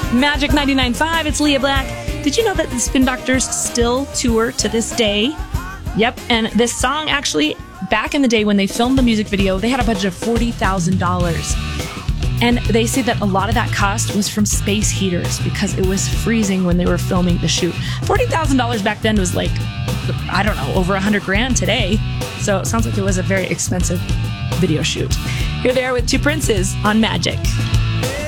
Magic 99.5, it's Leah Black. Did you know that the Spin Doctors still tour to this day? Yep, and this song actually, back in the day when they filmed the music video, they had a budget of $40,000. And they say that a lot of that cost was from space heaters because it was freezing when they were filming the shoot. $40,000 back then was like, I don't know, over $100,000 today. So it sounds like it was a very expensive video shoot. Here they are with Two Princes on Magic.